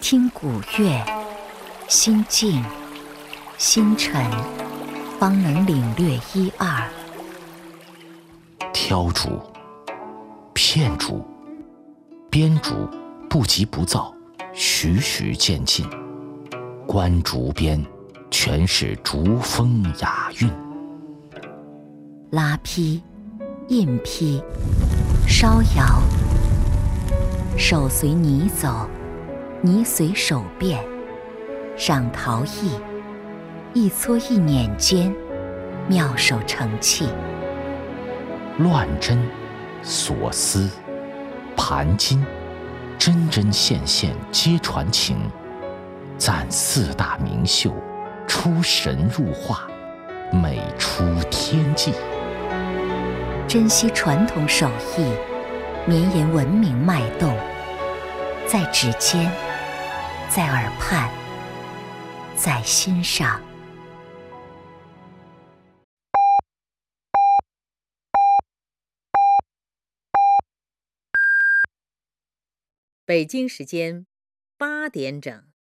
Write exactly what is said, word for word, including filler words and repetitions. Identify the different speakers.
Speaker 1: 听古乐，心静心沉，方能领略一二。
Speaker 2: 挑竹、片竹、编竹不急不躁，徐徐渐进。观竹边，全是竹风雅韵。
Speaker 1: 拉坯、印坯、烧窑，手随泥走，泥随手变。赏陶艺，一撮一捻间，妙手成器。
Speaker 2: 乱针、锁丝、盘金，针针线线皆传情。赞四大名秀，出神入化，美出天际。
Speaker 1: 珍惜传统手艺，绵延文明脉动，在指尖，在耳畔，在心上。
Speaker 3: 北京时间八点整。